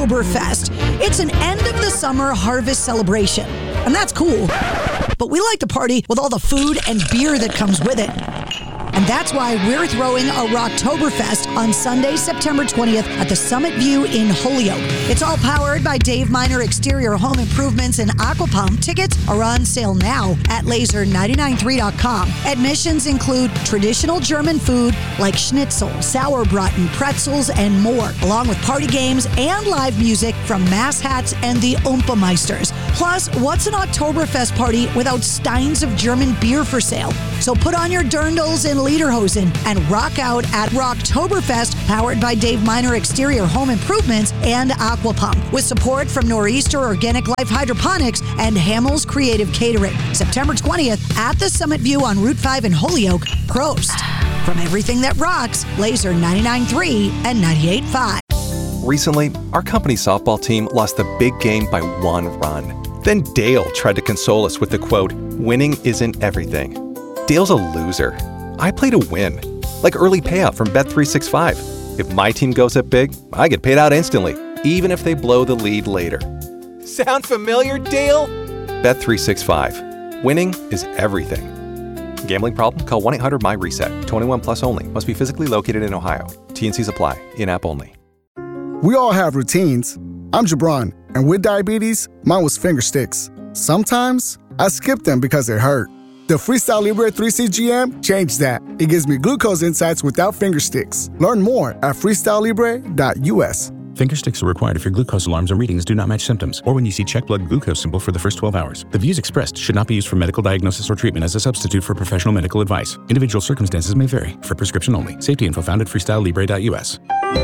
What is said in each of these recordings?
Rocktoberfest. It's an end-of-the-summer harvest celebration, and that's cool. But we like to party with all the food and beer that comes with it. And that's why we're throwing a Rocktoberfest on Sunday, September 20th at the Summit View in Holyoke. It's all powered by Dave Miner Exterior Home Improvements and Aquapump. Tickets are on sale now at laser993.com. Admissions include traditional German food like schnitzel, sauerbraten, pretzels, and more, along with party games and live music from Mass Hats and the Oompameisters. Plus, what's an Oktoberfest party without steins of German beer for sale? So put on your dirndls and lederhosen and rock out at Rocktoberfest, powered by Dave Miner Exterior Home Improvements and Aquapump, with support from Nor'easter Organic Life Hydroponics and Hamels Creative Catering. September 20th at the Summit View on Route 5 in Holyoke. Prost. From everything that rocks, Laser 99.3 and 98.5. Recently, our company softball team lost the big game by 1 run. Then Dale tried to console us with the quote, "Winning isn't everything." Dale's a loser. I play to win, like early payout from Bet365. If my team goes up big, I get paid out instantly, even if they blow the lead later. Sound familiar, Dale? Bet365. Winning is everything. Gambling problem? Call 1-800-MY-RESET. 21 plus only. Must be physically located in Ohio. T&Cs apply. In-app only. We all have routines. I'm Jabron, and with diabetes, mine was finger sticks. Sometimes I skip them because it hurt. The Freestyle Libre 3CGM changed that. It gives me glucose insights without finger sticks. Learn more at freestylelibre.us. Finger sticks are required if your glucose alarms or readings do not match symptoms, or when you see check blood glucose symbol for the first 12 hours. The views expressed should not be used for medical diagnosis or treatment as a substitute for professional medical advice. Individual circumstances may vary. For prescription only. Safety info found at freestylelibre.us.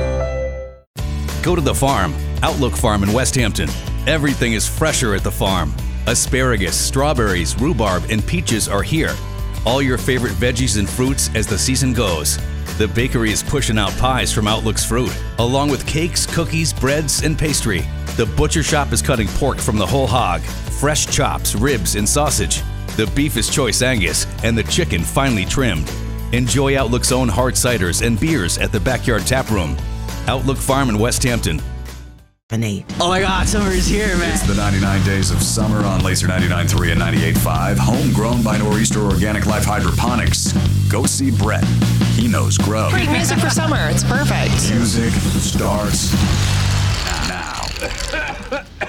Go to the farm, Outlook Farm in West Hampton. Everything is fresher at the farm. Asparagus, strawberries, rhubarb, and peaches are here. All your favorite veggies and fruits as the season goes. The bakery is pushing out pies from Outlook's fruit, along with cakes, cookies, breads, and pastry. The butcher shop is cutting pork from the whole hog, fresh chops, ribs, and sausage. The beef is choice Angus, and the chicken finely trimmed. Enjoy Outlook's own hard ciders and beers at the Backyard Tap Room. Outlook Farm in West Hampton. Oh my God, summer is here, man. It's the 99 days of summer on Laser 99.3 and 98.5. Homegrown by Nor'easter Organic Life Hydroponics. Go see Brett. He knows grow. Great music for summer. It's perfect. Music starts now.